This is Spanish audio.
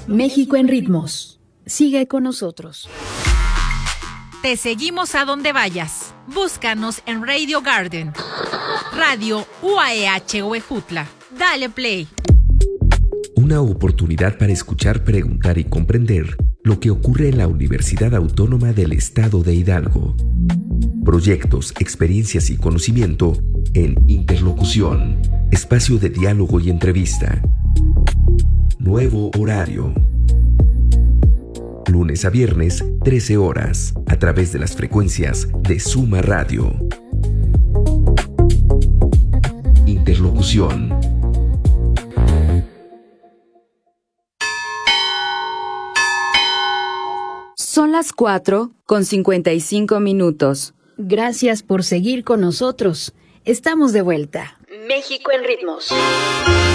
México en ritmos. Sigue con nosotros. Te seguimos a donde vayas. Búscanos en Radio Garden, Radio UAEH Huejutla. Dale play. Una oportunidad para escuchar, preguntar y comprender lo que ocurre en la Universidad Autónoma del Estado de Hidalgo. Proyectos, experiencias y conocimiento en Interlocución. Espacio de diálogo y entrevista. Nuevo horario. Lunes a viernes, 13 horas, a través de las frecuencias de Suma Radio. Interlocución. Son las 4:55. Gracias por seguir con nosotros. Estamos de vuelta. México en ritmos.